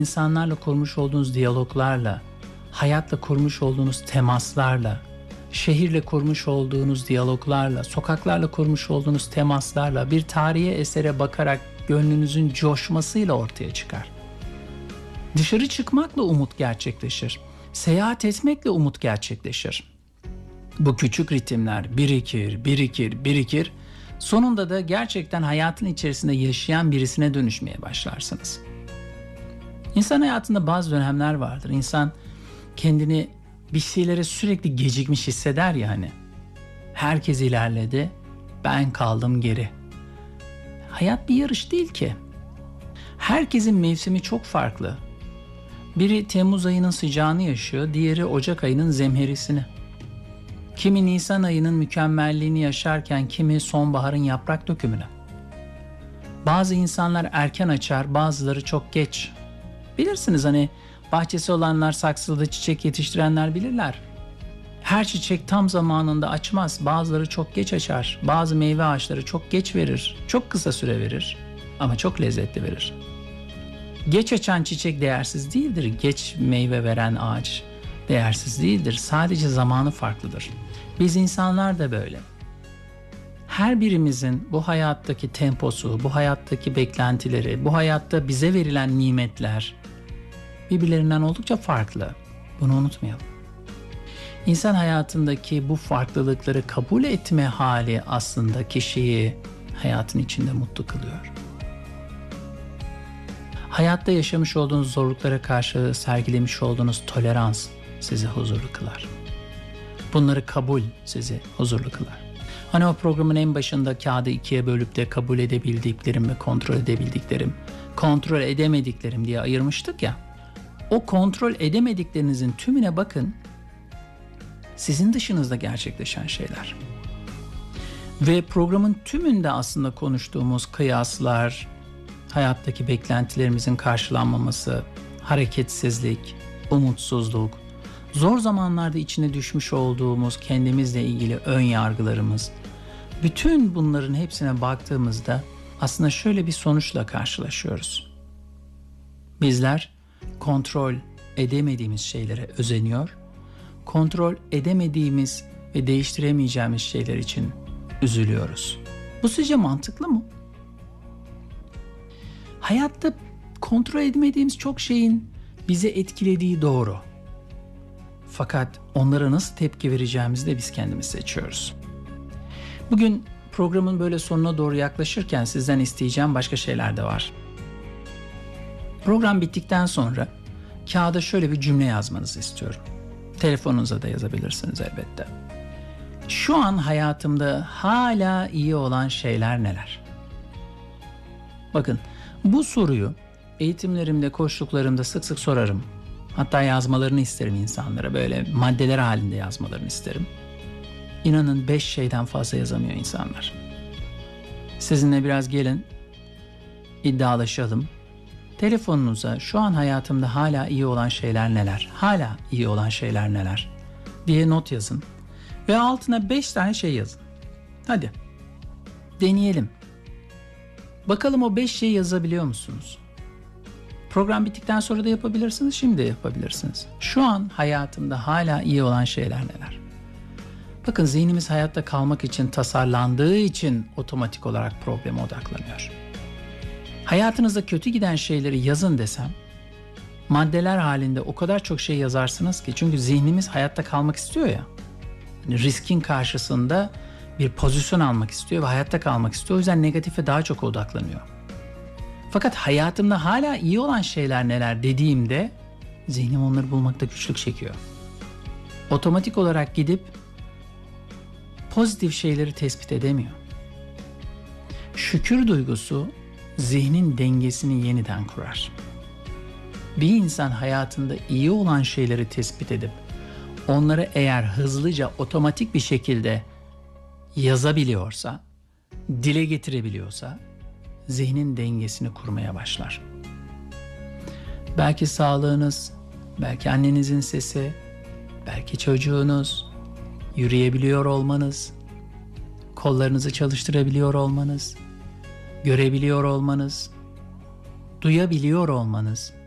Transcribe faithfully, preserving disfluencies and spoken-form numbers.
İnsanlarla kurmuş olduğunuz diyaloglarla, hayatla kurmuş olduğunuz temaslarla, şehirle kurmuş olduğunuz diyaloglarla, sokaklarla kurmuş olduğunuz temaslarla, bir tarihi esere bakarak gönlünüzün coşmasıyla ortaya çıkar. Dışarı çıkmakla umut gerçekleşir. Seyahat etmekle umut gerçekleşir. Bu küçük ritimler birikir, birikir, birikir. Sonunda da gerçekten hayatın içerisinde yaşayan birisine dönüşmeye başlarsınız. İnsan hayatında bazı dönemler vardır. İnsan kendini bir şeylere sürekli gecikmiş hisseder ya hani. Herkes ilerledi, ben kaldım geri. Hayat bir yarış değil ki. Herkesin mevsimi çok farklı. Biri Temmuz ayının sıcağını yaşıyor, diğeri Ocak ayının zemherisini. Kimi Nisan ayının mükemmelliğini yaşarken kimi sonbaharın yaprak dökümünü. Bazı insanlar erken açar, bazıları çok geç. Bilirsiniz hani bahçesi olanlar, saksıda çiçek yetiştirenler bilirler. Her çiçek tam zamanında açmaz. Bazıları çok geç açar. Bazı meyve ağaçları çok geç verir. Çok kısa süre verir ama çok lezzetli verir. Geç açan çiçek değersiz değildir. Geç meyve veren ağaç değersiz değildir. Sadece zamanı farklıdır. Biz insanlar da böyle. Her birimizin bu hayattaki temposu, bu hayattaki beklentileri, bu hayatta bize verilen nimetler birbirlerinden oldukça farklı. Bunu unutmayalım. İnsan hayatındaki bu farklılıkları kabul etme hali aslında kişiyi hayatın içinde mutlu kılıyor. Hayatta yaşamış olduğunuz zorluklara karşı sergilemiş olduğunuz tolerans sizi huzurlu kılar. Bunları kabul sizi huzurlu kılar. Hani o programın en başında kağıdı ikiye bölüp de kabul edebildiklerim ve kontrol edebildiklerim, kontrol edemediklerim diye ayırmıştık ya. O kontrol edemediklerinizin tümüne bakın. Sizin dışınızda gerçekleşen şeyler. Ve programın tümünde aslında konuştuğumuz kıyaslar, hayattaki beklentilerimizin karşılanmaması, hareketsizlik, umutsuzluk, zor zamanlarda içine düşmüş olduğumuz kendimizle ilgili ön yargılarımız, bütün bunların hepsine baktığımızda aslında şöyle bir sonuçla karşılaşıyoruz. Bizler kontrol edemediğimiz şeylere özeniyor, kontrol edemediğimiz ve değiştiremeyeceğimiz şeyler için üzülüyoruz. Bu sizce mantıklı mı? Hayatta kontrol edemediğimiz çok şeyin bizi etkilediği doğru. Fakat onlara nasıl tepki vereceğimizi de biz kendimiz seçiyoruz. Bugün programın böyle sonuna doğru yaklaşırken sizden isteyeceğim başka şeyler de var. Program bittikten sonra kağıda şöyle bir cümle yazmanızı istiyorum. Telefonunuza da yazabilirsiniz elbette. Şu an hayatımda hala iyi olan şeyler neler? Bakın, bu soruyu eğitimlerimde, koçluklarımda sık sık sorarım. Hatta yazmalarını isterim insanlara. Böyle maddeler halinde yazmalarını isterim. İnanın beş şeyden fazla yazamıyor insanlar. Sizinle biraz gelin, iddialaşalım. Telefonunuza şu an hayatımda hala iyi olan şeyler neler? Hala iyi olan şeyler neler? Diye not yazın. Ve altına beş tane şey yazın. Hadi. Deneyelim. Bakalım o beş şeyi yazabiliyor musunuz? Program bittikten sonra da yapabilirsiniz, şimdi de yapabilirsiniz. Şu an hayatımda hala iyi olan şeyler neler? Bakın, zihnimiz hayatta kalmak için tasarlandığı için otomatik olarak probleme odaklanıyor. Hayatınızda kötü giden şeyleri yazın desem, maddeler halinde o kadar çok şey yazarsınız ki, çünkü zihnimiz hayatta kalmak istiyor ya. Yani riskin karşısında bir pozisyon almak istiyor ve hayatta kalmak istiyor. O yüzden negatife daha çok odaklanıyor. Fakat hayatımda hala iyi olan şeyler neler dediğimde zihnim onları bulmakta güçlük çekiyor. Otomatik olarak gidip pozitif şeyleri tespit edemiyor. Şükür duygusu zihnin dengesini yeniden kurar. Bir insan hayatında iyi olan şeyleri tespit edip onları eğer hızlıca, otomatik bir şekilde yazabiliyorsa, dile getirebiliyorsa, zihnin dengesini kurmaya başlar. Belki sağlığınız, belki annenizin sesi, belki çocuğunuz, yürüyebiliyor olmanız, kollarınızı çalıştırabiliyor olmanız, görebiliyor olmanız, duyabiliyor olmanız,